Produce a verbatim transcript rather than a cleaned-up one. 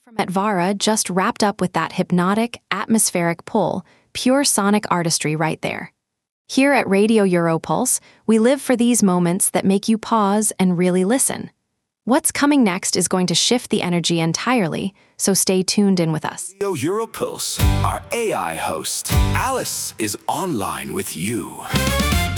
from Atvara just wrapped up with that hypnotic, atmospheric pull, pure sonic artistry right there. Here at Radio Europulse, we live for these moments that make you pause and really listen. What's coming next is going to shift the energy entirely, so stay tuned in with us. Radio Europulse, our A I host, Alice, is online with you.